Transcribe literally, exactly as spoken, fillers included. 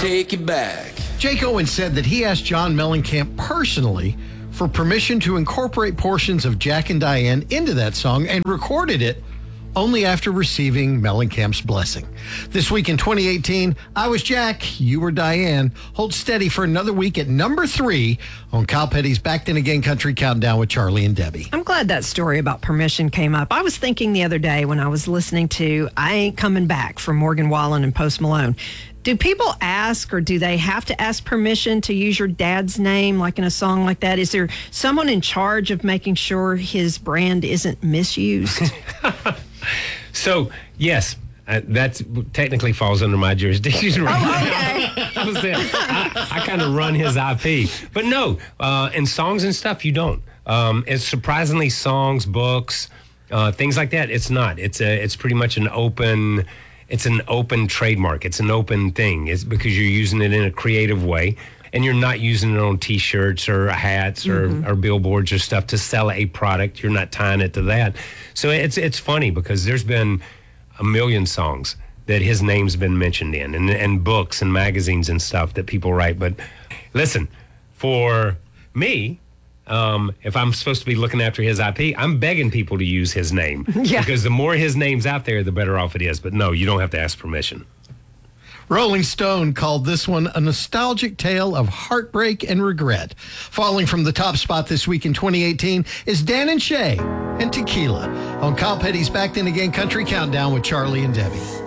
take it back. Jake Owen said that he asked John Mellencamp personally for permission to incorporate portions of Jack and Diane into that song and recorded it only after receiving Mellencamp's blessing. This week in twenty eighteen, I Was Jack, You Were Diane. Hold steady for another week at number three on Kyle Petty's Back Then Again Country Countdown with Charlie and Debbie. I'm glad that story about permission came up. I was thinking the other day when I was listening to I Ain't Coming Back from Morgan Wallen and Post Malone. Do people ask or do they have to ask permission to use your dad's name like in a song like that? Is there someone in charge of making sure his brand isn't misused? So, yes, uh, that technically falls under my jurisdiction. Right? Oh, okay. I, was there. I, I kind of run his I P. But no, uh, in songs and stuff, you don't. Um, it's surprisingly songs, books, uh, things like that. It's not. It's a. It's pretty much an open. It's an open trademark. It's an open thing. It's because you're using it in a creative way. And you're not using it on T-shirts or hats or, mm-hmm. or billboards or stuff to sell a product. You're not tying it to that. So it's it's funny because there's been a million songs that his name's been mentioned in, and, and books and magazines and stuff that people write. But listen, for me, um, if I'm supposed to be looking after his I P, I'm begging people to use his name. Yeah. Because the more his name's out there, the better off it is. But no, you don't have to ask permission. Rolling Stone called this one a nostalgic tale of heartbreak and regret. Falling from the top spot this week in twenty eighteen is Dan and Shay and Tequila on Kyle Petty's Back Then Again Country Countdown with Charlie and Debbie.